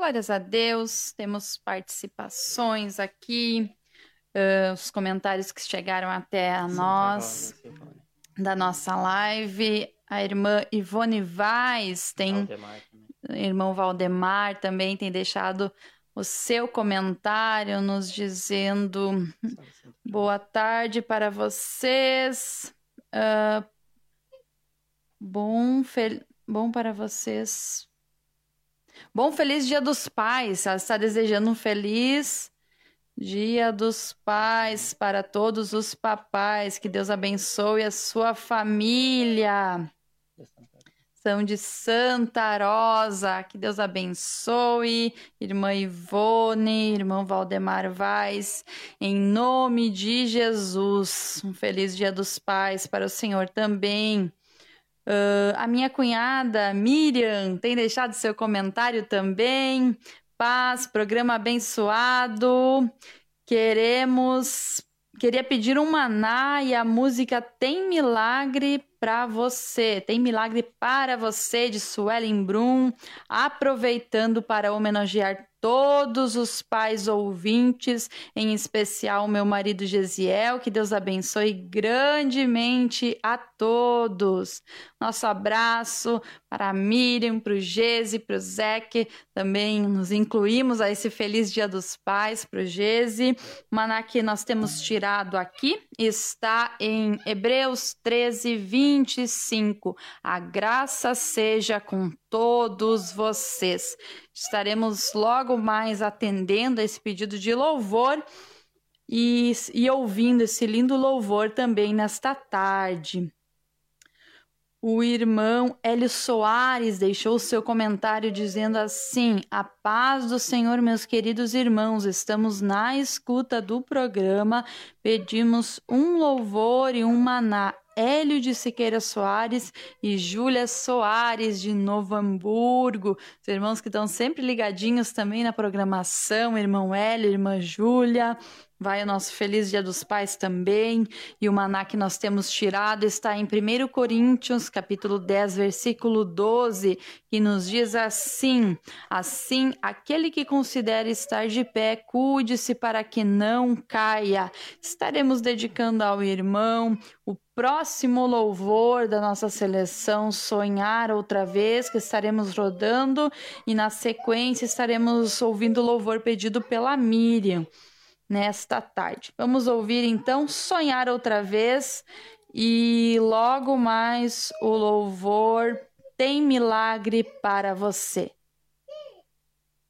Glórias a Deus, temos participações aqui, os comentários que chegaram até a nós, da nossa live. A irmã Ivone Vaz tem, o irmão Valdemar também tem deixado o seu comentário nos dizendo boa tarde para vocês, bom para vocês, bom feliz Dia dos Pais. Ela está desejando um feliz Dia dos Pais para todos os papais, que Deus abençoe a sua família. São de Santa Rosa, que Deus abençoe, irmã Ivone, irmão Valdemar Vaz, em nome de Jesus. Um feliz Dia dos Pais para o Senhor também. A minha cunhada Miriam tem deixado seu comentário também. Paz, programa abençoado. Queria pedir um maná e a música Tem Milagre para você. Tem Milagre para você, de Suelen Brum, aproveitando para homenagear todos os pais ouvintes, em especial meu marido Gesiel, que Deus abençoe grandemente a todos. Nosso abraço para a Miriam, para o Gesi, para o Zeque, também nos incluímos a esse feliz Dia dos Pais, para o Gesi. O maná que nós temos tirado aqui está em Hebreus 13:25. A graça seja com todos vocês. Estaremos logo mais atendendo a esse pedido de louvor e ouvindo esse lindo louvor também nesta tarde. O irmão Hélio Soares deixou o seu comentário dizendo assim: a paz do Senhor, meus queridos irmãos, estamos na escuta do programa, pedimos um louvor e um maná. Hélio de Siqueira Soares e Júlia Soares de Novo Hamburgo, os irmãos que estão sempre ligadinhos também na programação, irmão Hélio, irmã Júlia. Vai o nosso feliz Dia dos Pais também, e o maná que nós temos tirado está em 1 Coríntios, capítulo 10, versículo 12, que nos diz assim: assim, aquele que considera estar de pé, cuide-se para que não caia. Estaremos dedicando ao irmão o próximo louvor da nossa seleção, Sonhar Outra Vez, que estaremos rodando, e na sequência estaremos ouvindo o louvor pedido pela Miriam nesta tarde. Vamos ouvir então Sonhar Outra Vez e logo mais o louvor Tem Milagre para você.